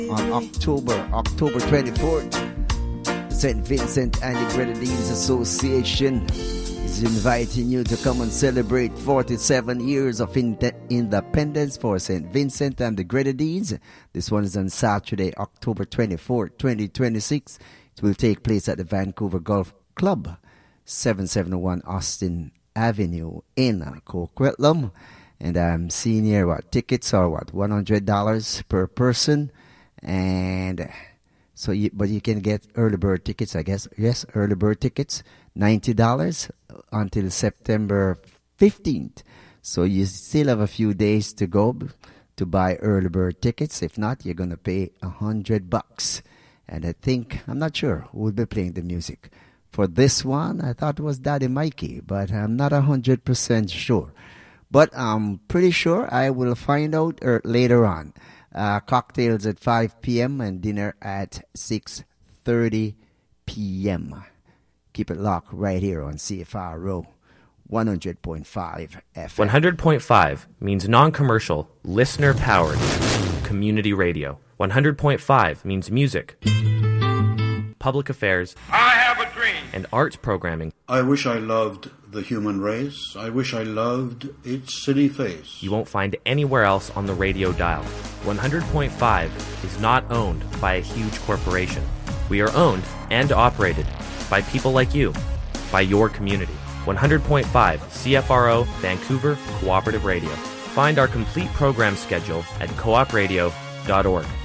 on October 24th. St. Vincent and the Grenadines Association is inviting you to come and celebrate 47 years of independence for St. Vincent and the Grenadines. This one is on Saturday, October 24th, 2026. It will take place at the Vancouver Golf Club, 771 Austin Avenue in Coquitlam. And I'm seeing here tickets are $100 per person. And so, but you can get early bird tickets, I guess. Yes, early bird tickets, $90 until September 15th. So you still have a few days to go to buy early bird tickets. If not, you're going to pay $100. And I'm not sure who will be playing the music. For this one, I thought it was Daddy Mikey, but I'm not 100% sure. But I'm pretty sure I will find out later on. Cocktails at 5 p.m. and dinner at 6:30 p.m. Keep it locked right here on CFRO 100.5 FM. 100.5 means non-commercial, listener-powered community radio. 100.5 means music, public affairs, I have a dream, and arts programming. I wish I loved the human race. I wish I loved its city face. You won't find anywhere else on the radio dial. 100.5 is not owned by a huge corporation. We are owned and operated by people like you, by your community. 100.5 CFRO Vancouver Cooperative Radio. Find our complete program schedule at coopradio.org.